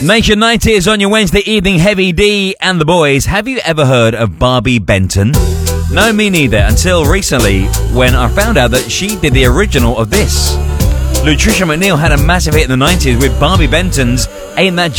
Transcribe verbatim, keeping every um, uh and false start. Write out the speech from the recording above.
Nation nineties on your Wednesday evening. Heavy D and the boys. Have you ever heard of Barbie Benton? No, me neither, until recently when I found out that she did the original of this. Lutricia McNeil had a massive hit in the nineties with Barbie Benton's Ain't That